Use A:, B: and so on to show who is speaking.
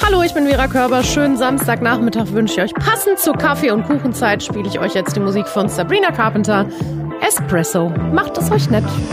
A: Hallo, ich bin Vera Körber. Schönen Samstagnachmittag wünsche ich euch. Passend zur Kaffee- und Kuchenzeit spiele ich euch jetzt die Musik von Sabrina Carpenter. Espresso. Macht es euch nett.